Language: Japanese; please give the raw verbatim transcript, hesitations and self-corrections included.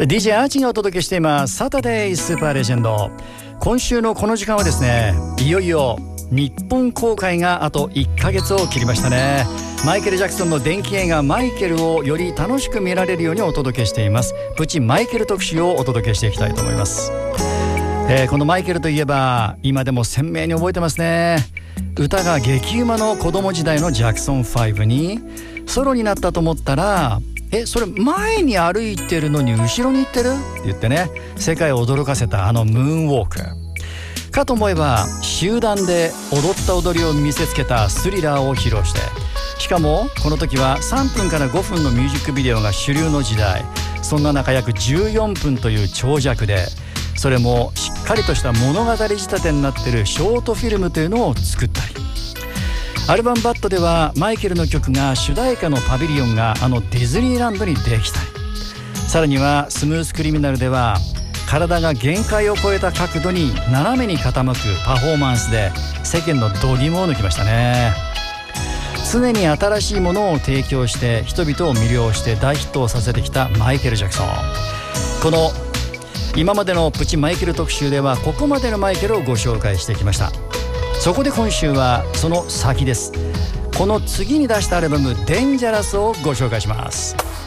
ディージェー アーチがお届けしていますサタデースーパーレジェンド。今週のこの時間はですね、いよいよ日本公開があといっかげつを切りましたね。マイケル・ジャクソンの伝記映画マイケルをより楽しく見られるようにお届けしていますプチマイケル特集をお届けしていきたいと思います。えー、このマイケルといえば今でも鮮明に覚えてますね。歌が激うまの子供時代のジャクソンファイブにソロになったと思ったら、えそれ前に歩いてるのに後ろに行ってるって言ってね、世界を驚かせたあのムーンウォークかと思えば、集団で踊った踊りを見せつけたスリラーを披露して、しかもこの時はさんぷんからごふんのミュージックビデオが主流の時代。そんな中約じゅうよんぷんという長尺で、それもしっかりとした物語仕立てになっているショートフィルムというのを作ったり、アルバムバッドではマイケルの曲が主題歌のパビリオンがあのディズニーランドにできたり、さらにはスムースクリミナルでは体が限界を超えた角度に斜めに傾くパフォーマンスで世間の度肝を抜きましたね。常に新しいものを提供して人々を魅了して大ヒットをさせてきたマイケル・ジャクソン。この今までのプチマイケル特集ではここまでのマイケルをご紹介してきました。そこで今週はその先です。この次に出したアルバムデンジャラスをご紹介します。